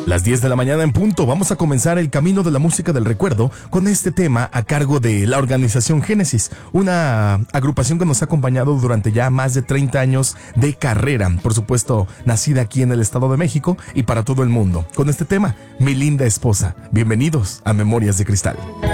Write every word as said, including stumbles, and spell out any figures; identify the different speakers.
Speaker 1: Las diez de la mañana en punto, vamos a comenzar el camino de la música del recuerdo con este tema a cargo de la organización Génesis, una agrupación que nos ha acompañado durante ya más de treinta años de carrera, por supuesto nacida aquí en el Estado de México y para todo el mundo. Con este tema, Mi linda esposa. Bienvenidos a Memorias de Cristal.